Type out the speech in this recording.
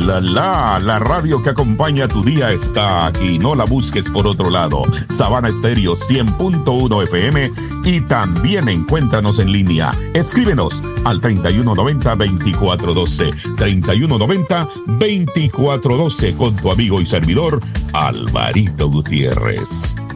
La radio que acompaña tu día está aquí. No la busques por otro lado. Sabana Estéreo 100.1 FM y también encuéntranos en línea. Escríbenos al 3190-2412. 3190-2412 con tu amigo y servidor Alvarito Gutiérrez.